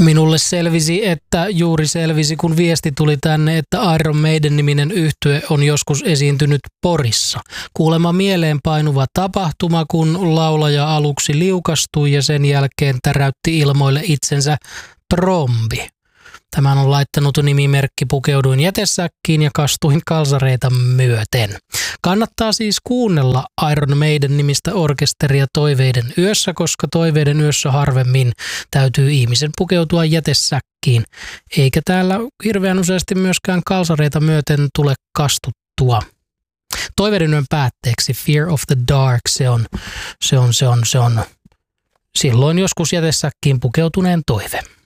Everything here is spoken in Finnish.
Minulle juuri selvisi, kun viesti tuli tänne, että Iron Maiden-niminen yhtye on joskus esiintynyt Porissa. Kuulemma mieleen painuva tapahtuma, kun laulaja aluksi liukastui ja sen jälkeen täräytti ilmoille itsensä trombi. Tämän on laittanut nimimerkki Pukeuduin jätesäkkiin ja kastuin kalsareita myöten. Kannattaa siis kuunnella Iron Maiden-nimistä orkesteria Toiveiden yössä, koska Toiveiden yössä harvemmin täytyy ihmisen pukeutua jätesäkkiin. Eikä täällä hirveän useasti myöskään kalsareita myöten tule kastuttua. Toiveiden yön päätteeksi Fear of the Dark, se on silloin joskus jätesäkkiin pukeutuneen toive.